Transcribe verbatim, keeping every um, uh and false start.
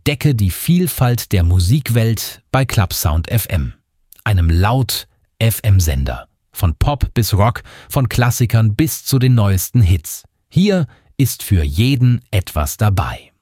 Entdecke die Vielfalt der Musikwelt bei Clubsound F M, einem Laut-F M-Sender. Von Pop bis Rock, von Klassikern bis zu den neuesten Hits. Hier ist für jeden etwas dabei.